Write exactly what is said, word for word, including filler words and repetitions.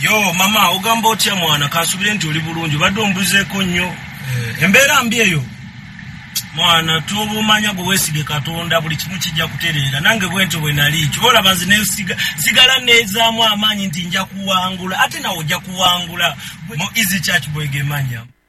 Yo mama ogamba otya mwana kasubire nti oli bulungi badde ombuzeeko nnyo eh, embeera mbi eyo mwana tubumanya gwe weesige Katonda buli kimu kijja kutereera nange bwento bwe nali kibola banzi ne siga sigala neezaamu amaanyi nti nja kuwangula ate nawo ojja kuwangula mu Easy Church Boy gemanya